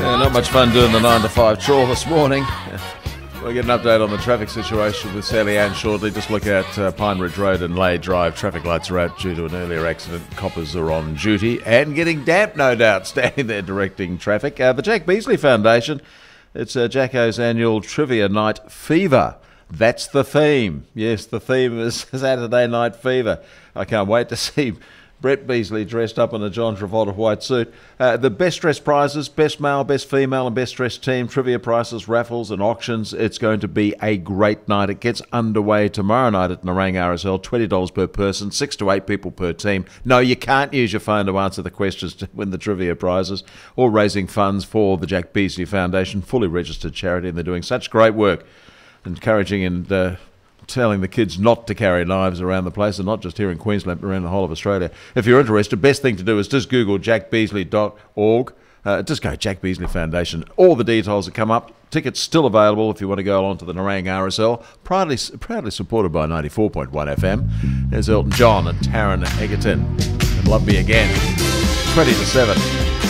Yeah, not much fun doing the 9 to 5 chore this morning. We'll get an update on the traffic situation with Sally Ann shortly. Just look at Pine Ridge Road and Lay Drive. Traffic lights are out due to an earlier accident. Coppers are on duty and getting damp, no doubt, standing there directing traffic. The Jack Beazley Foundation, it's Jacko's annual Trivia Night Fever. That's the theme. Yes, the theme is Saturday Night Fever. I can't wait to see Brett Beazley dressed up in a John Travolta white suit. The best dressed prizes, best male, best female and best dressed team, trivia prizes, raffles and auctions. It's going to be a great night. It gets underway tomorrow night at Nerang RSL, $20 per person, 6 to 8 people per team. No, you can't use your phone to answer the questions to win the trivia prizes or raising funds for the Jack Beazley Foundation, fully registered charity, and they're doing such great work, encouraging and telling the kids not to carry knives around the place, and not just here in Queensland, but around the whole of Australia. If you're interested, best thing to do is just Google jackbeazley.org. Just go Jack Beazley Foundation. All the details that come up. Tickets still available if you want to go along to the Nerang RSL. Proudly supported by 94.1 FM. There's Elton John and Taron Egerton. And Love Me Again. 20 to 7.